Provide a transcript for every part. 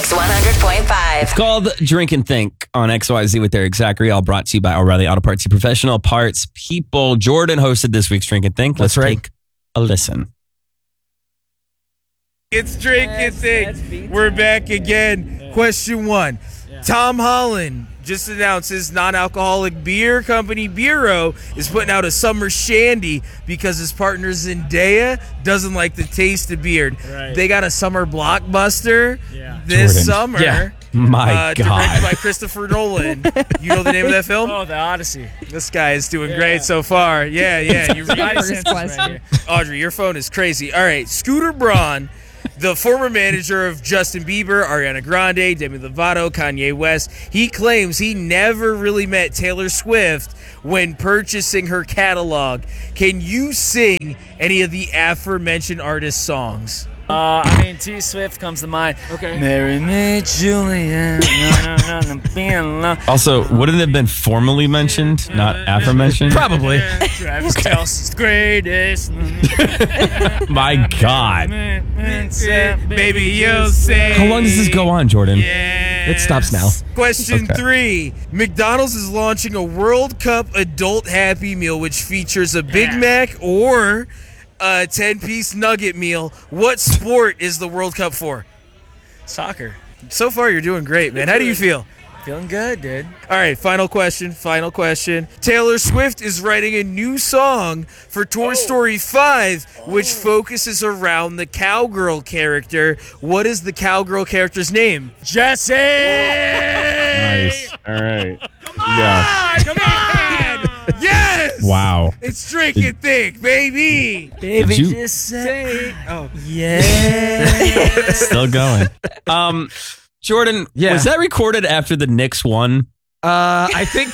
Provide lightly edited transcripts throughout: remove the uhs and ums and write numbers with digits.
Mix 100.5. It's called Drink and Think on XYZ with Eric Zachary, all brought to you by O'Reilly Auto Parts, your professional parts people. Jordan hosted this week's Drink and Think. Let's take a listen. It's Drink and Think. We're back again. Question 1. Tom Holland just announced his non-alcoholic beer company, Bureau, is putting out a summer shandy because his partner Zendaya doesn't like the taste of beer. Right. They got a summer blockbuster this summer. Yeah. My God. Directed by Christopher Nolan. You know the name of that film? Oh, The Odyssey. This guy is doing great so far. Yeah. You First question. Audrey, your phone is crazy. All right, Scooter Braun, the former manager of Justin Bieber, Ariana Grande, Demi Lovato, Kanye West, he claims he never really met Taylor Swift when purchasing her catalog. Can you sing any of the aforementioned artist songs? T Swift comes to mind. Okay. Marry me, Julian. Also, wouldn't it have been formally mentioned, not aforementioned? Probably. Travis Kelce's greatest. My God. Baby, you'll say. How long does this go on, Jordan? Yes. It stops now. Question Okay. 3. McDonald's is launching a World Cup adult Happy Meal, which features a Big Mac or a 10-piece nugget meal. What sport is the World Cup for? Soccer. So far, you're doing great, man. How do you feel? Feeling good, dude. All right, final question. Taylor Swift is writing a new song for Toy Story 5, which focuses around the cowgirl character. What is the cowgirl character's name? Jesse! Nice. All right. Come on! Yes! Wow. It's Drink and Think, baby! Baby, Did you- just say. Oh. Yeah. Still going. Jordan, was that recorded after the Knicks won? I think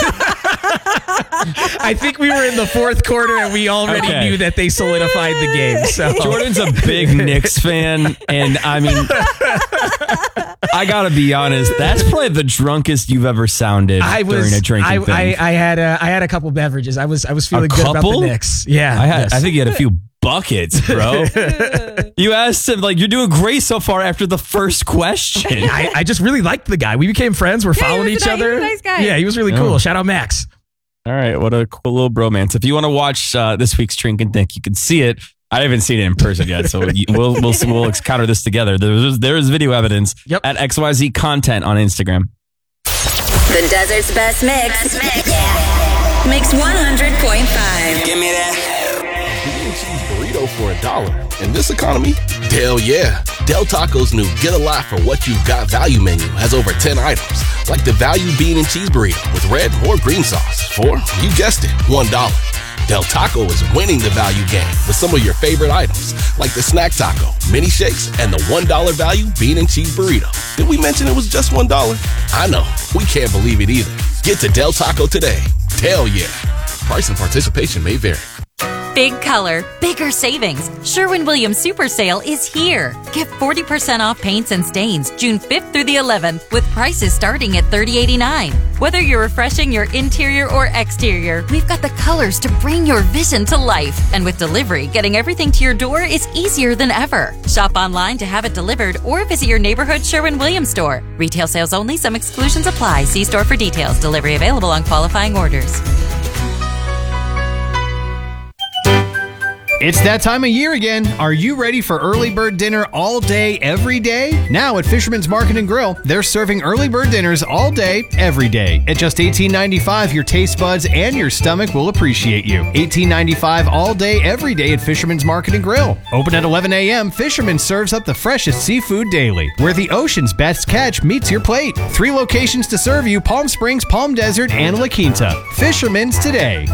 we were in the fourth quarter and we already knew that they solidified the game. So Jordan's a big Knicks fan, and I mean, I gotta be honest, that's probably the drunkest you've ever sounded during a drinking thing. I had a couple beverages. I was feeling good about the Knicks. Yeah, I think you had a few buckets, bro. You asked him, like, you're doing great so far after the first question. I just really liked the guy. We became friends. We're following each other. He was a nice guy. Yeah, he was really cool. Shout out Max. All right, what a cool little bromance. If you want to watch this week's Drink and Think, you can see it. I haven't seen it in person yet, so we'll counter this together. There's video evidence at XYZ Content on Instagram. The desert's best mix. Mix 100.5. Give me that. Cheese burrito for $1 in this economy? Hell yeah. Del Taco's new Get a Lot for What You've Got value menu has over 10 items, like the value bean and cheese burrito with red or green sauce for, you guessed it, $1. Del Taco is winning the value game with some of your favorite items, like the snack taco, mini shakes, and the $1 value bean and cheese burrito. Did we mention it was just $1? I know, we can't believe it either. Get to Del Taco today. Hell yeah. Price and participation may vary. Big color, bigger savings. Sherwin-Williams Super Sale is here. Get 40% off paints and stains June 5th through the 11th with prices starting at $30.89. Whether you're refreshing your interior or exterior, we've got the colors to bring your vision to life. And with delivery, getting everything to your door is easier than ever. Shop online to have it delivered or visit your neighborhood Sherwin-Williams store. Retail sales only. Some exclusions apply. See store for details. Delivery available on qualifying orders. It's that time of year again. Are you ready for early bird dinner all day, every day? Now at Fisherman's Market and Grill, they're serving early bird dinners all day, every day. At just $18.95, your taste buds and your stomach will appreciate you. $18.95 all day, every day at Fisherman's Market and Grill. Open at 11 a.m., Fisherman serves up the freshest seafood daily, where the ocean's best catch meets your plate. 3 locations to serve you: Palm Springs, Palm Desert, and La Quinta. Fisherman's today.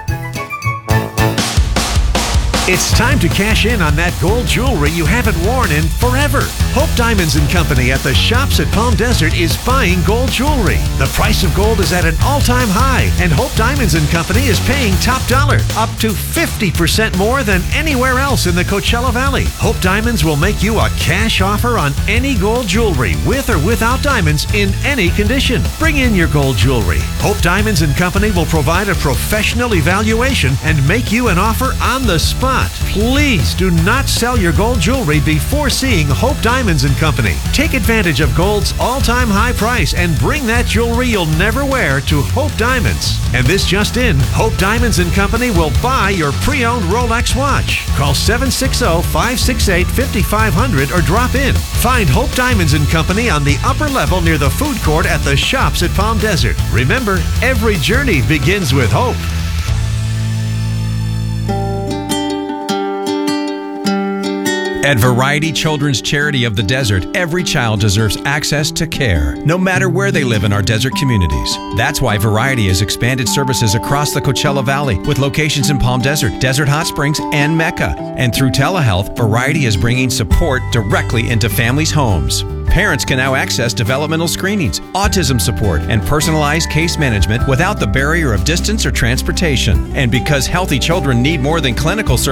It's time to cash in on that gold jewelry you haven't worn in forever. Hope Diamonds & Company at the shops at Palm Desert is buying gold jewelry. The price of gold is at an all-time high, and Hope Diamonds & Company is paying top dollar, up to 50% more than anywhere else in the Coachella Valley. Hope Diamonds will make you a cash offer on any gold jewelry, with or without diamonds, in any condition. Bring in your gold jewelry. Hope Diamonds & Company will provide a professional evaluation and make you an offer on the spot spot. Please do not sell your gold jewelry before seeing Hope Diamonds and Company. Take advantage of gold's all-time high price and bring that jewelry you'll never wear to Hope Diamonds. And this just in, Hope Diamonds and Company will buy your pre-owned Rolex watch. Call 760-568-5500 or drop in. Find Hope Diamonds and Company on the upper level near the food court at the Shops at Palm Desert. Remember, every journey begins with hope. At Variety Children's Charity of the Desert, every child deserves access to care, no matter where they live in our desert communities. That's why Variety has expanded services across the Coachella Valley with locations in Palm Desert, Desert Hot Springs, and Mecca. And through telehealth, Variety is bringing support directly into families' homes. Parents can now access developmental screenings, autism support, and personalized case management without the barrier of distance or transportation. And because healthy children need more than clinical services,